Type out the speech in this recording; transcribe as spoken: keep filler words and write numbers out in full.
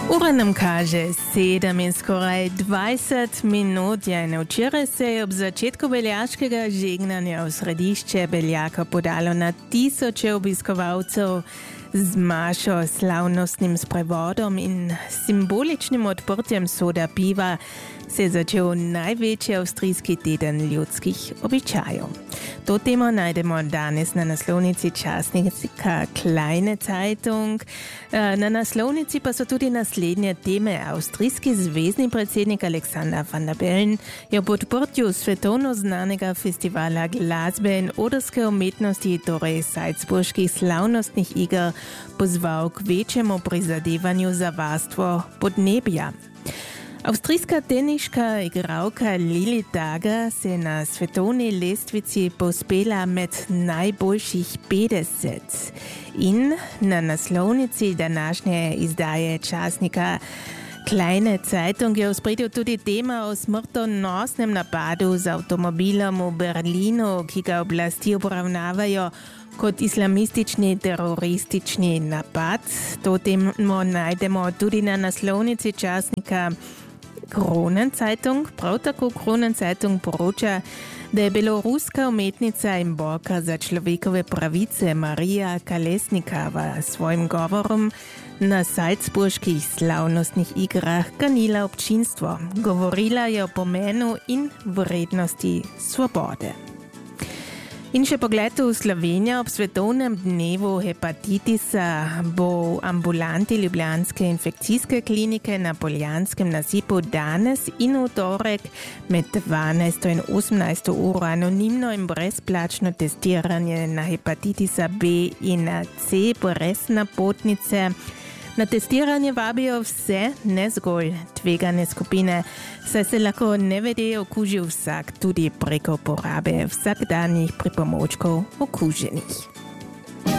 Ura nam kaže sedem in skoraj dvajset minut je in včeraj se je ob začetku beljaškega žegnanja v središče Beljaka podalo na tisoče obiskovalcev z mašo, slavnostnim sprevodom in simboličnim odprtjem soda piva se je začel največji avstrijski teden ljudskih običajev. To temo najdemo danes na naslovnici časnika Kleine Zeitung. Na naslovnici pa so tudi naslednje teme. Avstrijski zvezni predsednik Alexander Van der Bellen je ob odprtju svetovno znanega festivala glasbe in odrske umetnosti, torej Salzburških slavnostnih iger, pozval k večjemu prizadevanju za varstvo podnebja. Avstrijska teniška igralka Lili Daga se na svetovni lestvici povzpela med najboljših petdeset. In na naslovnici današnje izdaje časnika Kleine Zeitung je v ospredju tudi tema o smrtonosnem napadu z avtomobilom v Berlinu, ki ga oblasti obravnavajo kot islamistični teroristični napad. To temo najdemo tudi na naslovnici časnika Kronen Zeitung. Prav tako Kronen Zeitung poroča, da je beloruska umetnica in borka za človekove pravice Marija Kalesnikava svojim govorom na Salzburških slavnostnih igrah ganila občinstvo. Govorila je o pomenu in vrednosti svobode. In še pogled v Slovenijo. Ob svetovnem dnevu hepatitisa bo v ambulanti ljubljanske infekcijske klinike na Poljanskem nasipu danes in v torek med dvanajsto in osemnajsto uro anonimno in brezplačno testiranje na hepatitisa B in C brez napotnice. Na testiranje vabijo vse, ne zgolj tvegane skupine, saj se lahko nevede okuži vsak, tudi preko porabe vsakdanjih pripomočkov okuženih.